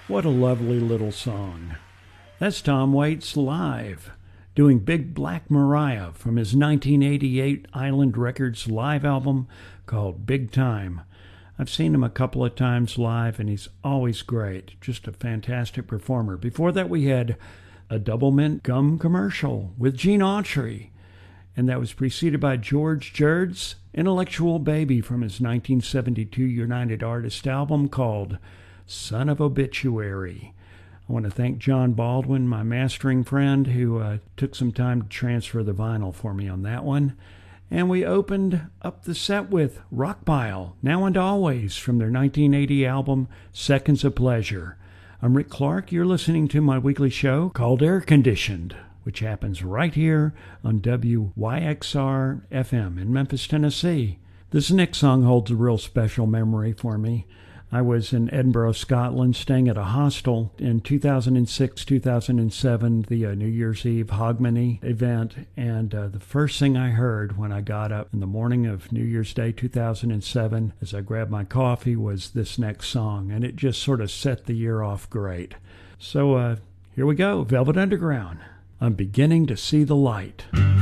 What a lovely little song. That's Tom Waits live, doing Big Black Maria from his 1988 Island Records live album called Big Time. I've seen him a couple of times live, and he's always great. Just a fantastic performer. Before that, we had a Double Mint gum commercial with Gene Autry, and that was preceded by George Jerd's Intellectual Baby from his 1972 United Artists album called Son of Obituary. I want to thank John Baldwin, my mastering friend, who took some time to transfer the vinyl for me on that one. And we opened up the set with Rockpile, Now and Always, from their 1980 album Seconds of Pleasure. I'm Rick Clark. You're listening to my weekly show called Air Conditioned, which happens right here on WYXR FM in Memphis, Tennessee. This next song holds a real special memory for me. I was in Edinburgh, Scotland, staying at a hostel in 2006-2007, the New Year's Eve Hogmanay event, and the first thing I heard when I got up in the morning of New Year's Day 2007, as I grabbed my coffee, was this next song, and it just sort of set the year off great. So here we go, Velvet Underground. I'm beginning to see the light.